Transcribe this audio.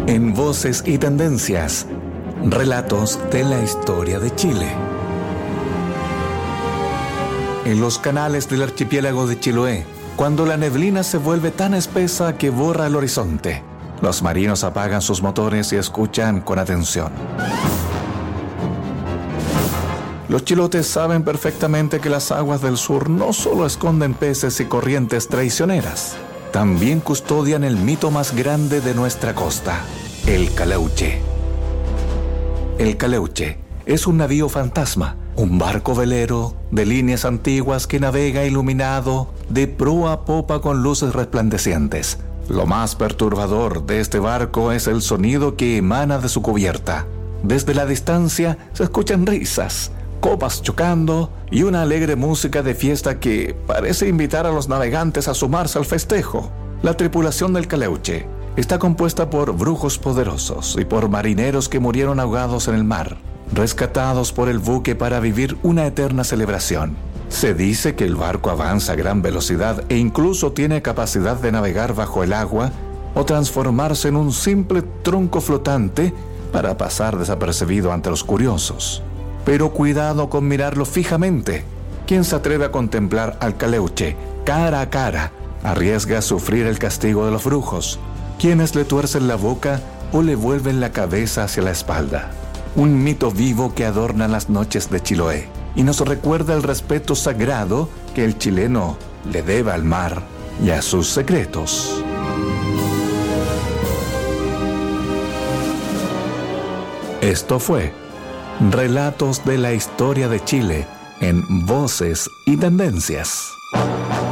En Voces y Tendencias, relatos de la historia de Chile. En los canales del archipiélago de Chiloé, cuando la neblina se vuelve tan espesa que borra el horizonte, los marinos apagan sus motores y escuchan con atención. Los chilotes saben perfectamente que las aguas del sur no solo esconden peces y corrientes traicioneras, también custodian el mito más grande de nuestra costa, el Caleuche. El Caleuche es un navío fantasma, un barco velero de líneas antiguas que navega iluminado de proa a popa con luces resplandecientes. Lo más perturbador de este barco es el sonido que emana de su cubierta. Desde la distancia se escuchan risas, copas chocando y una alegre música de fiesta que parece invitar a los navegantes a sumarse al festejo. La tripulación del Caleuche está compuesta por brujos poderosos y por marineros que murieron ahogados en el mar, rescatados por el buque para vivir una eterna celebración. Se dice que el barco avanza a gran velocidad e incluso tiene capacidad de navegar bajo el agua o transformarse en un simple tronco flotante para pasar desapercibido ante los curiosos. Pero cuidado con mirarlo fijamente. Quien se atreve a contemplar al Caleuche cara a cara arriesga a sufrir el castigo de los brujos, quienes le tuercen la boca o le vuelven la cabeza hacia la espalda. Un mito vivo que adorna las noches de Chiloé y nos recuerda el respeto sagrado que el chileno le debe al mar y a sus secretos. Esto fue Relatos de la Historia de Chile en Voces y Tendencias.